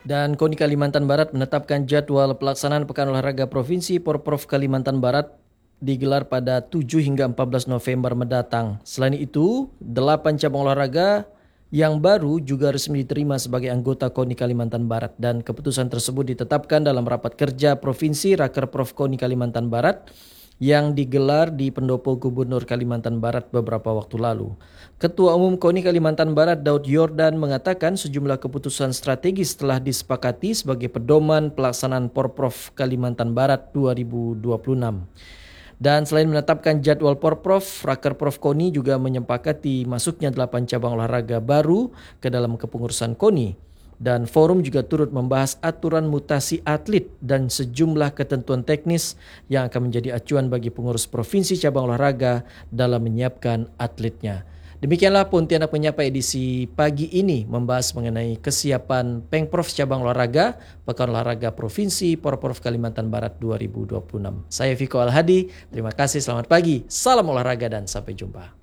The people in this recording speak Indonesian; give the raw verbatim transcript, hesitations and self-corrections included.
Dan KONI Kalimantan Barat menetapkan jadwal pelaksanaan Pekan Olahraga Provinsi Porprov Kalimantan Barat digelar pada tujuh hingga empat belas November mendatang. Selain itu, delapan cabang olahraga yang baru juga resmi diterima sebagai anggota KONI Kalimantan Barat, dan keputusan tersebut ditetapkan dalam rapat kerja Provinsi Rakerprov KONI Kalimantan Barat yang digelar di Pendopo Gubernur Kalimantan Barat beberapa waktu lalu. Ketua Umum KONI Kalimantan Barat Daud Yordan mengatakan sejumlah keputusan strategis telah disepakati sebagai pedoman pelaksanaan Porprov Kalimantan Barat dua ribu dua puluh enam. Dan selain menetapkan jadwal Porprov, Rakerprov KONI juga menyepakati masuknya delapan cabang olahraga baru ke dalam kepengurusan KONI. Dan forum juga turut membahas aturan mutasi atlet dan sejumlah ketentuan teknis yang akan menjadi acuan bagi pengurus provinsi cabang olahraga dalam menyiapkan atletnya. Demikianlah Pontianak Menyapa edisi pagi ini membahas mengenai kesiapan Pengprov cabang olahraga Pekan Olahraga Provinsi Porprov Kalimantan Barat dua ribu dua puluh enam. Saya Viko Alhadi, terima kasih, selamat pagi, salam olahraga dan sampai jumpa.